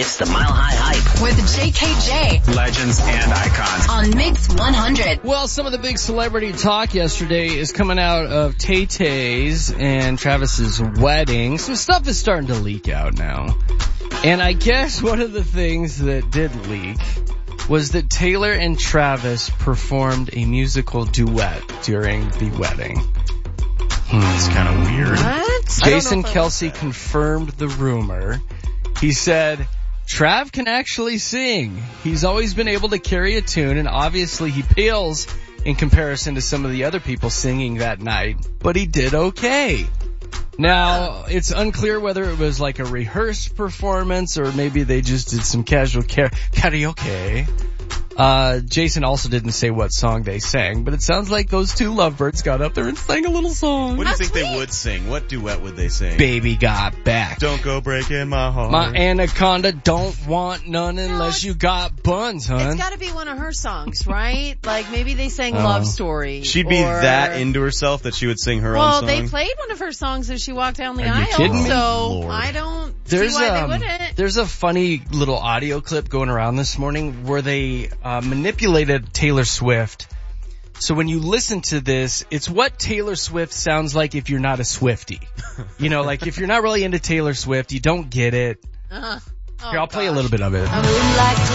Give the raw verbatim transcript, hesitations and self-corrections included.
It's the Mile High Hype with J K J. Legends and icons. On Mix one hundred. Well, some of the big celebrity talk yesterday is coming out of Tay-Tay's and Travis's wedding. Some stuff is starting to leak out now. And I guess one of the things that did leak was that Taylor and Travis performed a musical duet during the wedding. That's kind of weird. What? Jason Kelsey confirmed the rumor. He said, Trav can actually sing. He's always been able to carry a tune, and obviously he pales in comparison to some of the other people singing that night, but he did okay. Now, it's unclear whether it was like a rehearsed performance or maybe they just did some casual car- karaoke. Uh, Jason also didn't say what song they sang, but it sounds like those two lovebirds got up there and sang a little song. What do you think sweet. they would sing? What duet would they sing? Baby got back. Don't go breaking my heart. My anaconda don't want none unless No, you got buns, hun. It's gotta be one of her songs, right? Like maybe they sang Oh. Love Story. She'd be or... that into herself that she would sing her well, own song? they played one of her songs as she walked down the Are you aisle, kidding me? so Lord. I don't There's see why um, they wouldn't. there's a funny little audio clip going around this morning where they uh, manipulated Taylor Swift. So when you listen to this, it's what Taylor Swift sounds like if you're not a Swiftie. You know, like if you're not really into Taylor Swift, you don't get it. Uh-huh. Oh, Here, I'll play a gosh. little bit of it. I would like